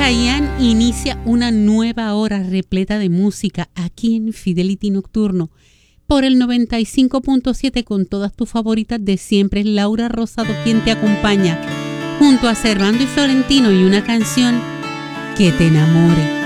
Chayanne inicia una nueva hora repleta de música aquí en Fidelity Nocturno por el 95.7 con todas tus favoritas de siempre. Laura Rosado quien te acompaña junto a Servando y Florentino y una canción que te enamore.